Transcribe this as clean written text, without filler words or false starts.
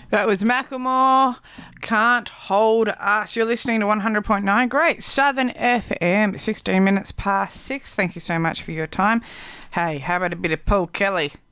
That was Macklemore, Can't Hold Us. You're listening to 100.9 Great Southern FM, 16 minutes past 6. Thank you so much for your time. Hey, how about a bit of Paul Kelly?